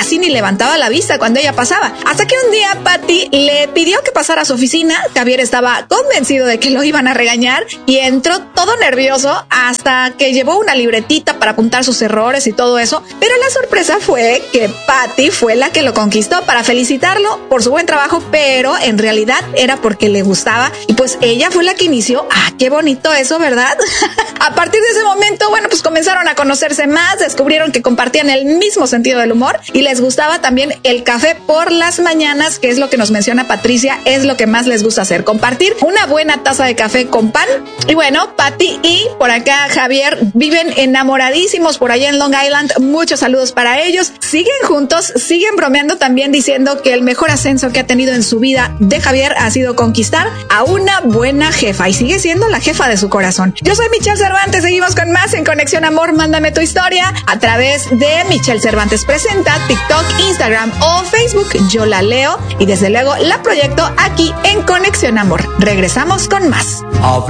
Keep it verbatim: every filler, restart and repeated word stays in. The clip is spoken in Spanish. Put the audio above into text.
casi ni levantaba la vista cuando ella pasaba. Hasta que un día Patty le pidió que pasara a su oficina. Javier estaba convencido de que lo iban a regañar y entró todo nervioso hasta que llevó una libretita para apuntar sus errores y todo eso. Pero la sorpresa fue que Patty fue la que lo conquistó para felicitarlo por su buen trabajo, pero en realidad era porque le gustaba y pues ella fue la que inició. Ah, qué bonito eso, ¿verdad? A partir de ese momento, bueno, pues comenzaron a conocerse más, descubrieron que compartían el mismo sentido del humor y les gustaba también el café por las mañanas, que es lo que nos menciona Patricia, es lo que más les gusta hacer, compartir una buena taza de café con pan. Y bueno, Patty y por acá Javier viven enamoradísimos por allá en Long Island. Muchos saludos para ellos. Siguen juntos, siguen bromeando también diciendo que el mejor ascenso que ha tenido en su vida de Javier ha sido conquistar a una buena jefa y sigue siendo la jefa de su corazón. Yo soy Michelle Cervantes, seguimos con más en Conexión Amor. Mándame tu historia a través de Michelle Cervantes Presenta, TikTok, Instagram o Facebook. Yo la leo y desde luego la proyecto aquí en Conexión Amor. Regresamos con más.